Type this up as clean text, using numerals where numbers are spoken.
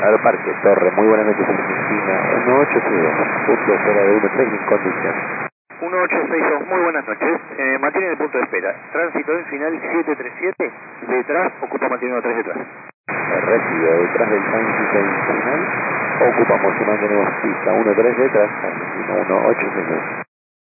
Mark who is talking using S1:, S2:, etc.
S1: Aeroparque Torre, muy buenas noches Argentina, 1862, punto fuera de 13 en condición.
S2: 1862, muy buenas noches, mantiene el punto de espera, tránsito en final 737, detrás, ocupa manteniendo 3 detrás.
S1: Recibido, detrás del tránsito en final, ocupamos y mantenemos pista 13 detrás, Argentina 1862.